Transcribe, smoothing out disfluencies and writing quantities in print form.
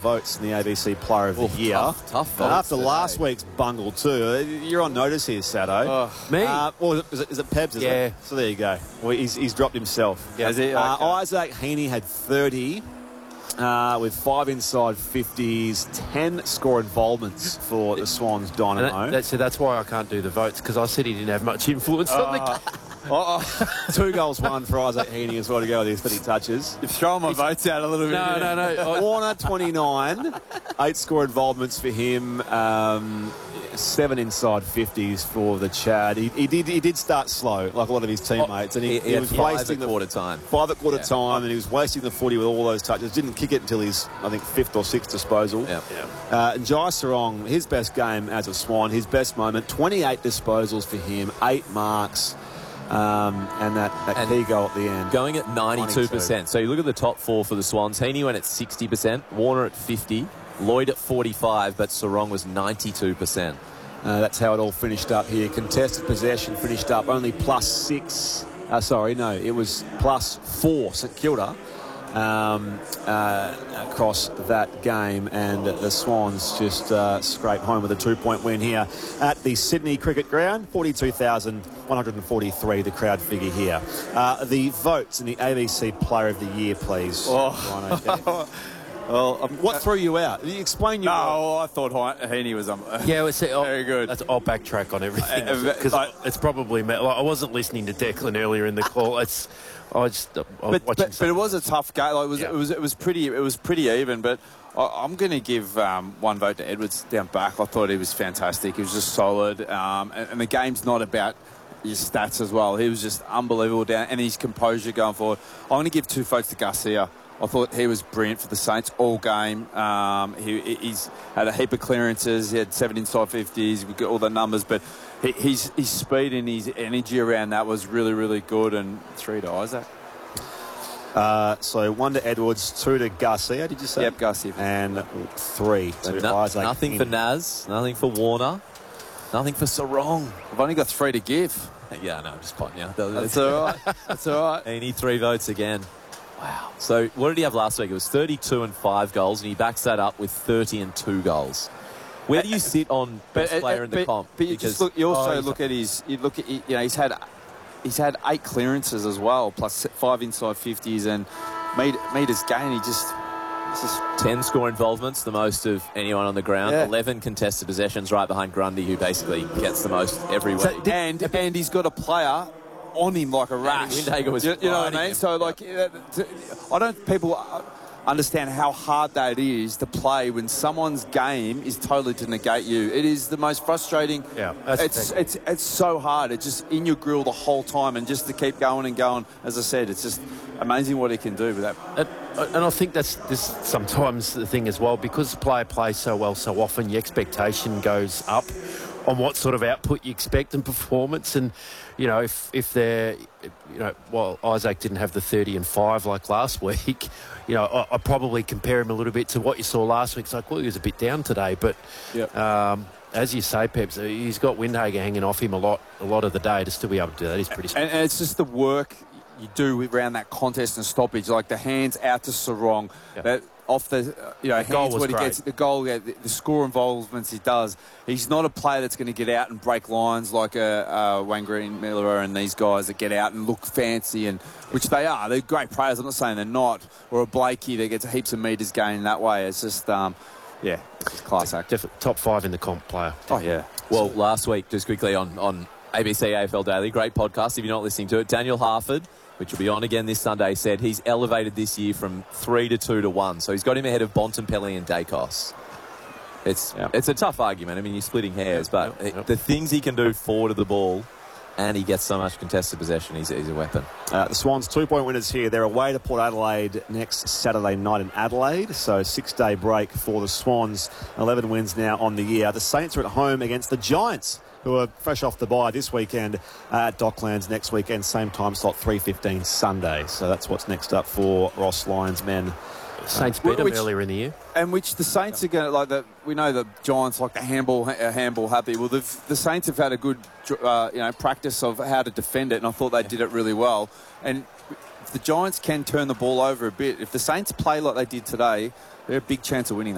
votes in the ABC Player of the Year. Tough votes after today. last week's bungle too. You're on notice here, Sado. Me? Or is it Pebs? Is Yeah. it? So there you go. Well, he's dropped himself. Yeah. Is it? Okay. Isaac Heaney had 30. With 5 inside 50s, 10 score involvements for the Swans Dynamo. That's why I can't do the votes, because I said he didn't have much influence on the 2 goals, 1 for Isaac Heaney as well to go with his 30 touches. You've thrown my votes out a little bit. No. Warner, 29, 8 score involvements for him, 7 inside 50s for the Chad. He did start slow, like a lot of his teammates, and he had was 5 wasting at quarter time. 5 at quarter time, and he was wasting the footy with all those touches. Didn't kick it until his, I think, 5th or 6th disposal. And Jai Sarong, his best game as a Swan, his best moment, 28 disposals for him, 8 marks. And that key goal at the end. Going at 92%. So you look at the top 4 for the Swans. Heaney went at 60%, Warner at 50%, Lloyd at 45%, but Sarong was 92%. That's how it all finished up here. Contested possession finished up only +6. It was +4 St Kilda across that game, and the Swans just scrape home with a 2-point win here at the Sydney Cricket Ground. 42,143, the crowd figure here. The votes in the ABC Player of the Year, please. Well, what threw you out? Explain your... No, I thought Heaney was very good. I'll backtrack on everything, because it's probably... I wasn't listening to Declan earlier in the call. But it was a tough game. Like, it was pretty even. But I'm going to give 1 vote to Edwards down back. I thought he was fantastic. He was just solid, and the game's not about his stats as well. He was just unbelievable down, and his composure going forward. I'm going to give 2 votes to Garcia. I thought he was brilliant for the Saints all game. He's had a heap of clearances. He had 7 inside 50s. We got all the numbers, but his speed and his energy around that was really, really good. And 3 to Isaac. So 1 to Edwards, 2 to Garcia, did you say? Yep, Garcia. And 3 to Isaac. Nothing for Naz, nothing for Warner, nothing for Sarong. I've only got 3 to give. Yeah, no, I'm just pointing out. That's all right. That's all right. He need 3 votes again. Wow. So what did he have last week? It was 32 and 5 goals, and he backs that up with 30 and 2 goals. Where do you sit on best player in the comp? But you just look. You also look at his. You look at. He's had 8 clearances as well, plus 5 inside 50s, and made his game. It's just 10 score involvements, the most of anyone on the ground. Yeah. 11 contested possessions, right behind Grundy, who basically gets the most every week. And he's got a player on him like a rash. Windhager was you know what I mean? him. So, I don't people understand how hard that is to play when someone's game is totally to negate you. It is the most frustrating. Yeah, it's so hard. It's just in your grill the whole time, and just to keep going and going. As I said, it's just amazing what he can do with that. And I think that's sometimes the thing as well, because the player plays so well so often, your expectation goes up on what sort of output you expect and performance. And, you know, if they're, you know, well, Isaac didn't have the 30 and 5 like last week, you know, I probably compare him a little bit to what you saw last week. It's like, well, he was a bit down today. But as you say, Peps, he's got Windhager hanging off him a lot of the day to still be able to do that. He's pretty strong. And it's just the work you do around that contest and stoppage, like the hands out to Sarong, that off the hands when he gets the goal, the score involvements he does. He's not a player that's going to get out and break lines like a Wayne Green Miller and these guys that get out and look fancy, and which they are. They're great players. I'm not saying they're not. Or a Blakey that gets heaps of metres gained that way. It's just it's just class act. Top 5 in the comp player. Oh yeah. Well, last week, just quickly on ABC AFL Daily, great podcast if you're not listening to it, Daniel Harford, which will be on again this Sunday, said he's elevated this year from 3 to 2 to 1. So he's got him ahead of Bontempelli and Dacos. It's a tough argument. I mean, you're splitting hairs, but the things he can do forward of the ball, and he gets so much contested possession, he's a weapon. The Swans 2-point winners here. They're away to Port Adelaide next Saturday night in Adelaide. So 6-day break for the Swans. 11 wins now on the year. The Saints are at home against the Giants, who are fresh off the bye this weekend at Docklands next weekend. Same time slot, 3:15 Sunday. So that's what's next up for Ross Lyons' men. Saints beat them earlier in the year. And which the Saints are going to, like, we know the Giants like the handball happy. Well, the Saints have had a good practice of how to defend it, and I thought they did it really well. And if the Giants can turn the ball over a bit, if the Saints play like they did today, they're a big chance of winning that.